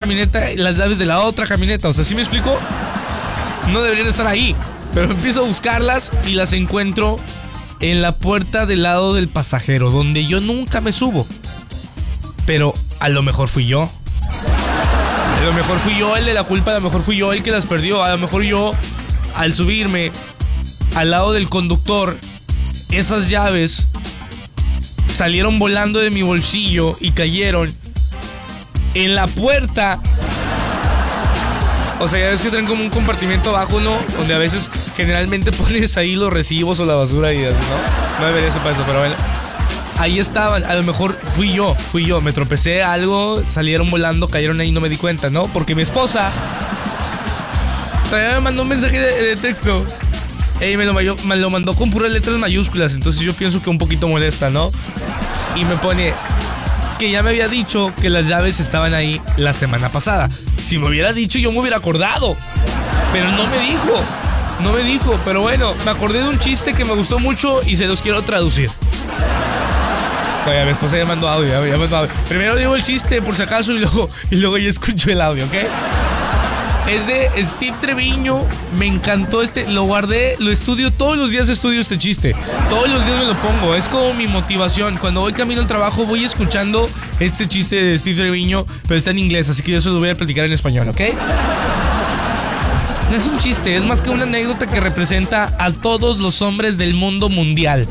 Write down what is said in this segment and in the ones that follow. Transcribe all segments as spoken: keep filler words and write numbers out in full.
camioneta, las llaves de la otra camioneta. O sea, ¿sí me explico? No deberían estar ahí. Pero empiezo a buscarlas y las encuentro en la puerta del lado del pasajero, donde yo nunca me subo. Pero a lo mejor fui yo. A lo mejor fui yo el de la culpa, a lo mejor fui yo el que las perdió. A lo mejor yo, al subirme al lado del conductor, esas llaves salieron volando de mi bolsillo y cayeron en la puerta. O sea, ya ves que traen como un compartimento abajo, ¿no? Donde a veces generalmente pones ahí los recibos o la basura y ¿no? No debería ser para eso, pero bueno. Ahí estaban, a lo mejor fui yo, fui yo. Me tropecé algo, salieron volando, cayeron ahí y no me di cuenta, ¿no? Porque mi esposa todavía me mandó un mensaje de, de texto. Ey, me lo, me lo mandó con puras letras mayúsculas, entonces yo pienso que un poquito molesta, ¿no? Y me pone que ya me había dicho que las llaves estaban ahí la semana pasada. Si me hubiera dicho, yo me hubiera acordado. Pero no me dijo, no me dijo. Pero bueno, me acordé de un chiste que me gustó mucho y se los quiero traducir. Oye, mi esposa ya mandó audio, ya mandó audio. Primero digo el chiste por si acaso y luego, y luego ya escucho el audio, ¿ok? Es de Steve Treviño. Me encantó este, lo guardé, lo estudio, todos los días estudio este chiste. Todos los días me lo pongo, es como mi motivación. Cuando voy camino al trabajo voy escuchando este chiste de Steve Treviño, pero está en inglés, así que yo se lo voy a platicar en español, ¿ok? No es un chiste, es más que una anécdota que representa a todos los hombres del mundo mundial.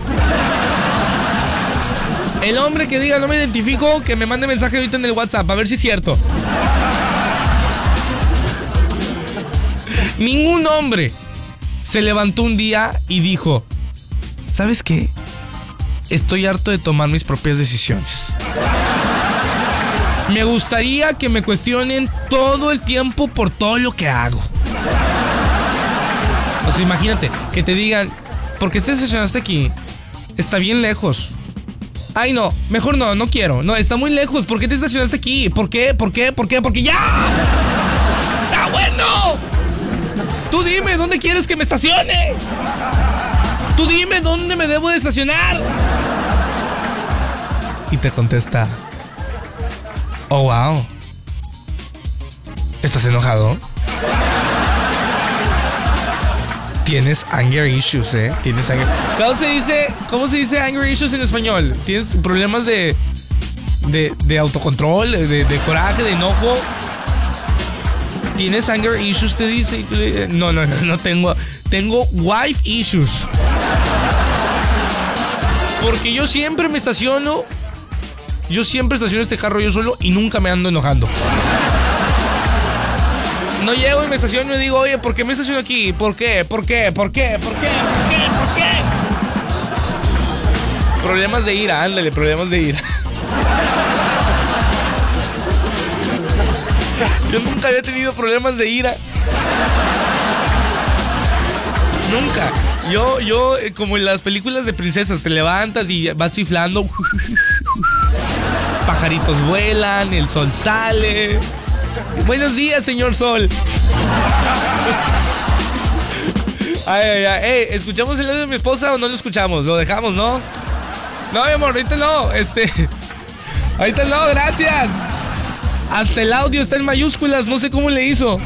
El hombre que diga no me identifico, que me mande mensaje ahorita en el WhatsApp, a ver si es cierto. Ningún hombre se levantó un día y dijo: ¿sabes qué? Estoy harto de tomar mis propias decisiones. Me gustaría que me cuestionen todo el tiempo por todo lo que hago. O sea, imagínate, que te digan: ¿por qué te estacionaste aquí? Está bien lejos. Ay, no, mejor no, no quiero. No, está muy lejos. ¿Por qué te estacionaste aquí? ¿Por qué? ¿Por qué? ¿Por qué? Porque ya. ¡Está bueno! Tú dime, ¿dónde quieres que me estacione? Tú dime, ¿dónde me debo de estacionar? Y te contesta: oh, wow. ¿Estás enojado? Tienes anger issues, ¿eh? Tienes anger... ¿Cómo se dice, cómo se dice anger issues en español? ¿Tienes problemas de... de, de autocontrol, de, de coraje, de enojo? ¿Tienes anger issues, te dice? No, no, no, no tengo... Tengo wife issues. Porque yo siempre me estaciono... Yo siempre estaciono este carro yo solo y nunca me ando enojando. No llego y me estaciono y digo: oye, ¿por qué me estaciono aquí? ¿Por qué? ¿Por qué? ¿Por qué? ¿Por qué? ¿Por qué? ¿Por qué? Problemas de ira, ándale, problemas de ira. Yo nunca había tenido problemas de ira. Nunca. Yo, yo, como en las películas de princesas, te levantas y vas chiflando. Pajaritos vuelan, el sol sale. Buenos días, señor Sol. Ay, ay, ay. Hey, ¿escuchamos el audio de mi esposa o no lo escuchamos? Lo dejamos, ¿no? No, mi amor, ahorita no. Este. Ahorita no, gracias. Hasta el audio está en mayúsculas. No sé cómo le hizo.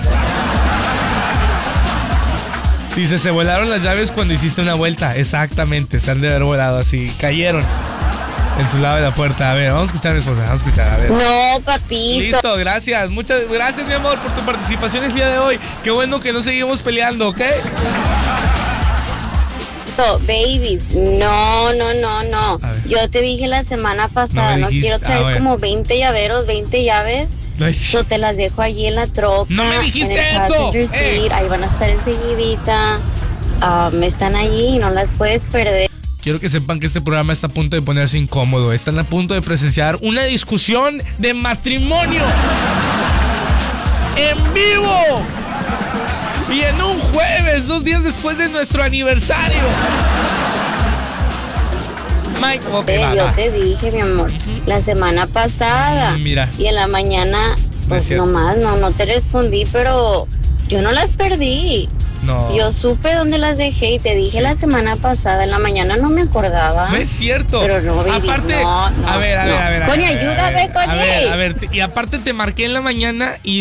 Dice: se volaron las llaves cuando hiciste una vuelta. Exactamente, se han de haber volado así. Cayeron en su lado de la puerta. A ver, vamos a escuchar a mi esposa. Vamos a escuchar, a ver. No, papito. Listo, gracias. Muchas gracias, mi amor, por tu participación el día de hoy. Qué bueno que no seguimos peleando, ¿ok? Babies, no, no, no, no. Yo te dije la semana pasada, no, no quiero traer ah, como veinte llaveros, veinte llaves. No, yo te las dejo allí en la troca. No me dijiste en el eso. Eh. Ahí van a estar enseguidita. Uh, están allí y no las puedes perder. Quiero que sepan que este programa está a punto de ponerse incómodo. Están a punto de presenciar una discusión de matrimonio en vivo. Y en un jueves, dos días después de nuestro aniversario. Mike, okay, va, yo va. te dije, mi amor, uh-huh. la semana pasada. Mira. Y en la mañana, pues no nomás, no, no te respondí, pero yo no las perdí. No. Yo supe dónde las dejé y te dije sí. la semana pasada. En la mañana no me acordaba. No es cierto. Pero no, baby, aparte, no, no, a ver, a ver, no. a ver. Coño, ayúdame, coño. A ver, a ver. Y aparte te marqué en la mañana y